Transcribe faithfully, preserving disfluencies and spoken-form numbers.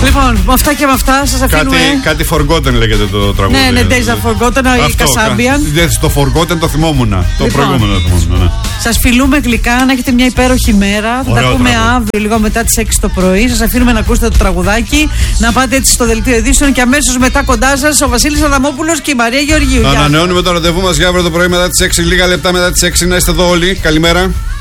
Λοιπόν, με αυτά και με αυτά σας αφήνουμε. Κάτι, κάτι Forgotten λέγεται το τραγούδι. Ναι, ναι, Days are Forgotten, η Kasabian. Το Forgotten το θυμόμουν. Το λοιπόν, προηγούμενο το θυμόμουν. Ναι. Σας φιλούμε γλυκά, να έχετε μια υπέροχη μέρα. Θα τα πούμε αύριο λίγο μετά τις έξι το πρωί. Σας αφήνουμε να ακούσετε το τραγουδάκι, να πάτε έτσι στο δελτίο ειδήσεων και αμέσως μετά κοντά σας ο Βασίλης Αδαμόπουλος και η Μαρία Γεωργίου. Ανανεώνουμε το ραντεβού μας για αύριο το πρωί μετά τις έξι, λίγα λεπτά μετά τις έξι. Να είστε εδώ όλοι. Καλημέρα.